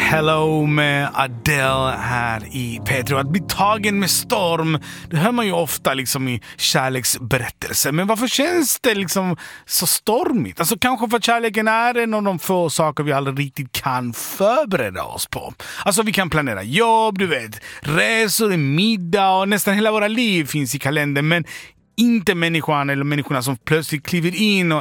Hello med Adele här i Petro. Att bli tagen med storm, det hör man ju ofta liksom i kärleksberättelser. Men varför känns det liksom så stormigt? Alltså kanske för att kärleken är en av de få saker vi aldrig riktigt kan förbereda oss på. Alltså vi kan planera jobb, du vet, resor, middag och nästan hela våra liv finns i kalendern. Men inte människan eller människorna som plötsligt kliver in och